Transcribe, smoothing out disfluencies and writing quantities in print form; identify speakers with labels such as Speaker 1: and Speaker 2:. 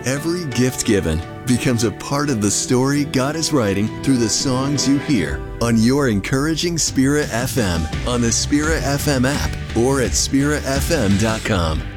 Speaker 1: Every gift given becomes a part of the story God is writing through the songs you hear on your Encouraging Spirit FM, on the Spirit FM app, or at spiritfm.com.